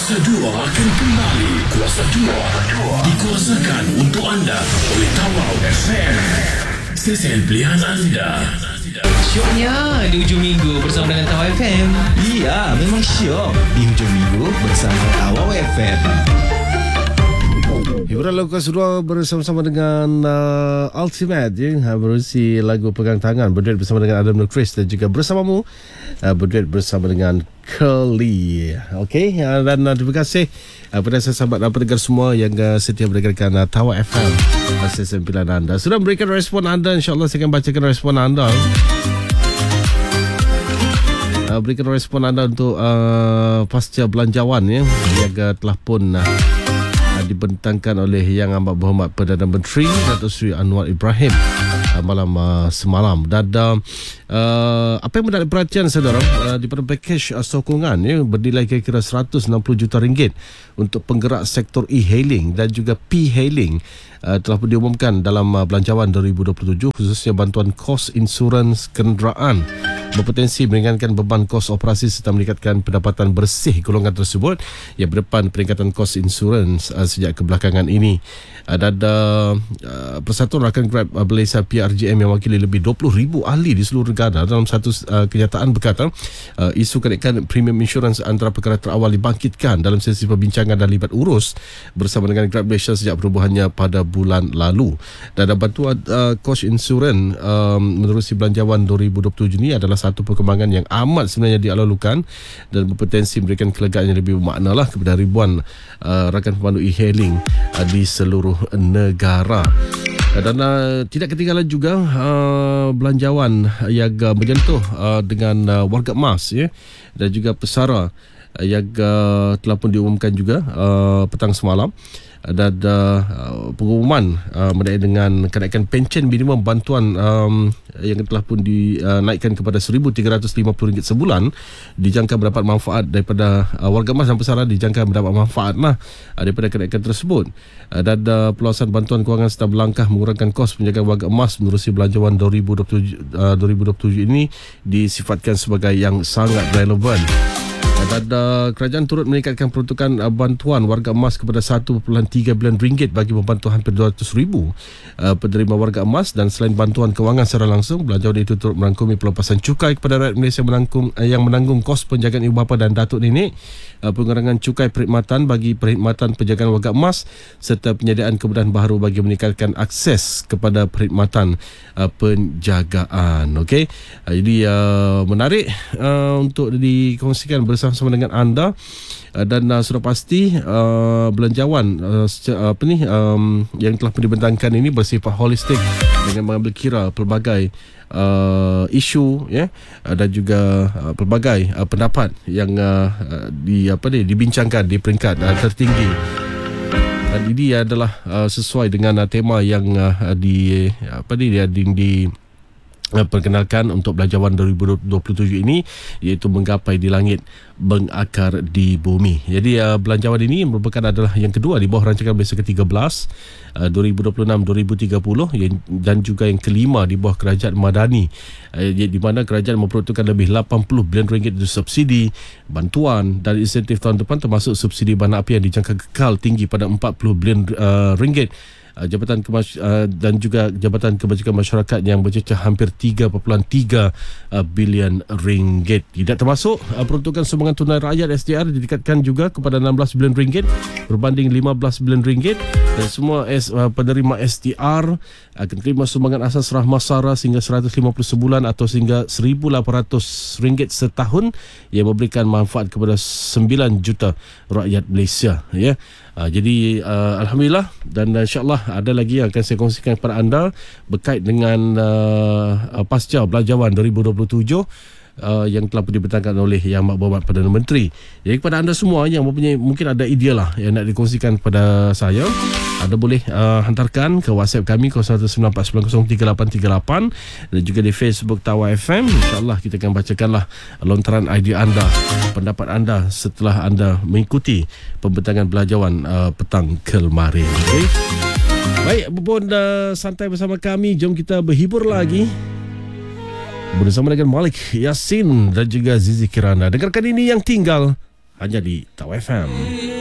Kuasa 2 akan kembali. Kuasa 2 dikuasakan untuk anda oleh Tawau FM. Stesen pilihan anda. Syoknya di hujung minggu bersama dengan Tawau FM. Iya, memang syok di hujung minggu bersama Tawau FM. Hiburan lagu kelas 2 bersama-sama dengan Ultimate berusi lagu Pegang Tangan, berduet bersama dengan Adam Chris dan juga bersamamu berduet bersama dengan Curly. Okey, dan terima kasih kepada sahabat dan pendengar semua yang setia mendengarkan Tawau FM. Stesen pilihan anda. Sudah memberikan respon anda, insya-Allah saya akan bacakan respon anda. Berikan respon anda untuk pasca belanjawan yang telah pun dibentangkan oleh Yang Amat Berhormat Perdana Menteri Datuk Seri Anwar Ibrahim malam semalam. Dan apa yang menarik perhatian saudara, daripada pakej sokongan bernilai kira-kira 160 juta ringgit untuk penggerak sektor e-hailing dan juga p-hailing telah pun diumumkan dalam belanjawan 2027, khususnya bantuan kos insurans kenderaan berpotensi meringankan beban kos operasi serta meningkatkan pendapatan bersih golongan tersebut yang berdepan peningkatan kos insurans sejak kebelakangan ini. Dan Persatuan Rakan Grab Malaysia PRGM yang mewakili lebih 20,000 ahli di seluruh negara dalam satu kenyataan berkata isu kenaikan premium insurans antara perkara terawal dibangkitkan dalam sesi perbincangan dan libat urus bersama dengan Grab Malaysia sejak perubahannya pada bulan lalu. Dan bantuan kos insurans menerusi belanjawan 2027 ini adalah satu perkembangan yang amat sebenarnya dialalukan dan berpotensi memberikan kelegaan yang lebih bermakna lah kepada ribuan rakan pemandu e-hailing di seluruh negara. Dan tidak ketinggalan juga belanjawan yang menyentuh dengan warga emas dan juga pesara yang telah pun diumumkan juga petang semalam. Dan pengumuman mengenai dengan kenaikan pencen minimum bantuan yang telah pun dinaikkan kepada RM1,350 sebulan dijangka mendapat manfaat daripada warga emas dan pesara, dijangka mendapat manfaat daripada kenaikan tersebut. Dan perluasan bantuan kewangan serta berlangkah mengurangkan kos penjagaan warga emas menerusi belanjawan 2027 ini disifatkan sebagai yang sangat relevan. Dan kerajaan turut meningkatkan peruntukan bantuan warga emas kepada 1.3 bilion ringgit bagi membantu hampir 200,000 penerima warga emas. Dan selain bantuan kewangan secara langsung, belanjawan itu turut merangkumi pelepasan cukai kepada rakyat Malaysia yang menanggung kos penjagaan ibu bapa dan datuk nenek, pengurangan cukai perkhidmatan bagi perkhidmatan penjagaan warga emas serta penyediaan kemudahan baharu bagi meningkatkan akses kepada perkhidmatan penjagaan. Okey, jadi menarik untuk dikongsikan bersama dengan anda. Dan sudah pasti belanjawan yang telah dibentangkan ini bersifat holistik dengan mengambil kira pelbagai isu dan juga pelbagai pendapat yang dibincangkan di peringkat tertinggi. Dan ini adalah sesuai dengan tema yang perkenalkan untuk belanjawan 2027 ini, iaitu menggapai di langit, mengakar di bumi. Jadi belanjawan ini merupakan adalah yang kedua di bawah rancangan Malaysia ke-13 2026-2030 dan juga yang kelima di bawah kerajaan Madani, di mana kerajaan memperuntukkan lebih 80 bilion ringgit untuk subsidi, bantuan dan insentif tahun depan, termasuk subsidi bahan api yang dijangka kekal tinggi pada 40 bilion ringgit. Dan juga Jabatan Kebajikan Masyarakat yang bercecah hampir 3.3 bilion ringgit. Tidak termasuk peruntukan sumbangan tunai rakyat SDR ditingkatkan juga kepada 16 bilion ringgit berbanding 15 bilion ringgit, dan semua penerima SDR akan terima sumbangan asas rahmah SARA sehingga 150 sebulan atau sehingga RM1,800 setahun yang memberikan manfaat kepada 9 juta rakyat Malaysia. Jadi alhamdulillah, dan insyaAllah ada lagi yang akan saya kongsikan kepada anda berkait dengan pasca belanjawan 2027 yang telah dibentangkan oleh Yang Amat Berhormat Perdana Menteri. Jadi kepada anda semua yang mempunyai, mungkin ada idea lah yang nak dikongsikan kepada saya, anda boleh hantarkan ke WhatsApp kami 0194903838 dan juga di Facebook Tawau FM. InsyaAllah kita akan bacakanlah lontaran idea anda, pendapat anda setelah anda mengikuti pembentangan belanjawan petang kemarin. Okay? Baik, pun santai bersama kami. Jom kita berhibur lagi bersama dengan Malik Yasin dan juga Zizi Kirana. Dengarkan ini yang tinggal hanya di Tawau FM.